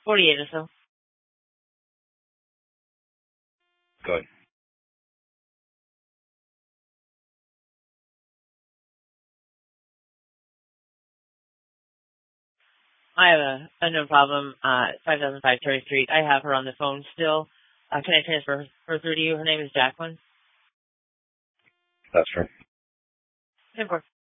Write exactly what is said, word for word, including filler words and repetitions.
forty-eight or so. Good. I have a, a no problem, uh, five thousand five Cherry Street. I have her on the phone still. Uh, can I transfer her through to you? Her name is Jacqueline. That's true. Of course.